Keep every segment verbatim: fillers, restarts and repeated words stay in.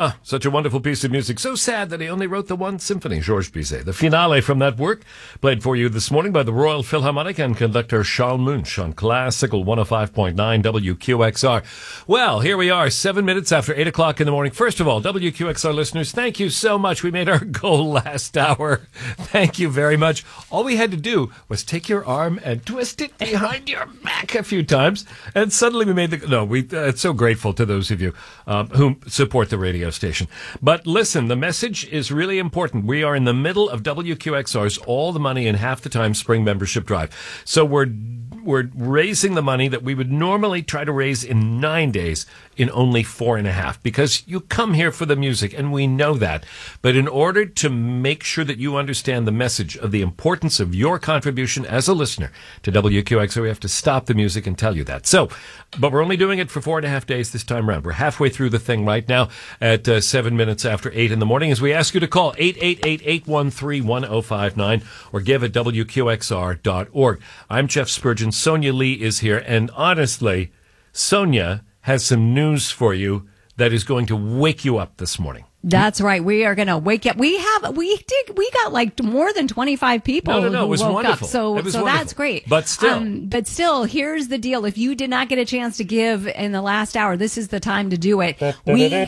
Ah, such a wonderful piece of music. So sad that he only wrote the one symphony, Georges Bizet. The finale from that work, played for you this morning by the Royal Philharmonic and conductor Charles Munch on Classical one oh five point nine W Q X R. Well, here we are, seven minutes after eight o'clock in the morning. First of all, W Q X R listeners, thank you so much. We made our goal last hour. Thank you very much. All we had to do was take your arm and twist it behind your back a few times, and suddenly we made the... No, we, uh, it's so grateful to those of you um, who support the radio station. But listen, the message is really important. We are in the middle of W Q X R's All the Money in Half the Time Spring Membership Drive. So we're we're raising the money that we would normally try to raise in nine days in only four and a half, because you come here for the music, and we know that. But in order to make sure that you understand the message of the importance of your contribution as a listener to W Q X R, we have to stop the music and tell you that. So, but we're only doing it for four and a half days this time around. We're halfway through the thing right now at uh, seven minutes after eight in the morning, as we ask you to call eight eight eight, eight one three, one oh five nine or give at W Q X R dot org. I'm Jeff Spurgeon. Sonia Lee is here, and honestly, Sonia has some news for you that is going to wake you up this morning. That's right. We are going to wake up. We have, we did, we got like more than twenty-five people no, no, no, who it was woke wonderful. up. So, it was so wonderful. That's great. But still. Um, but still, here's the deal. If you did not get a chance to give in the last hour, this is the time to do it. We,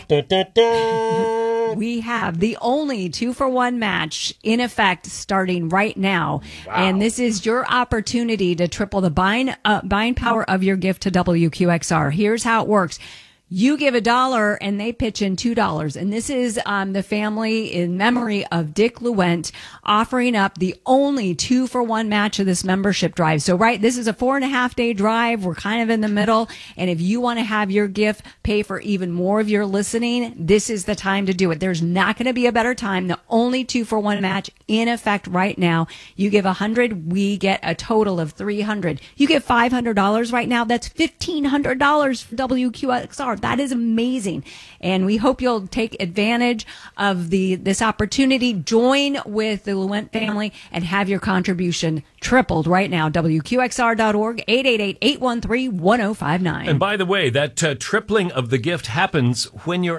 we have the only two for one match in effect starting right now. Wow. And this is your opportunity to triple the buying, uh, buying power of your gift to W Q X R. Here's how it works. You give a dollar and they pitch in two dollars. And this is um, the family in memory of Dick Luent offering up the only two for one match of this membership drive. So, right, this is a four and a half day drive. We're kind of in the middle. And if you want to have your gift pay for even more of your listening, this is the time to do it. There's not going to be a better time. The only two for one match in effect right now. You give a hundred, we get a total of three hundred. You give five hundred dollars right now. That's fifteen hundred dollars for W Q X R. That is amazing. And we hope you'll take advantage of the this opportunity. Join with the Luent family and have your contribution tripled right now. W Q X R dot org, eight eight eight, eight one three, one oh five nine. And by the way, that uh, tripling of the gift happens when you're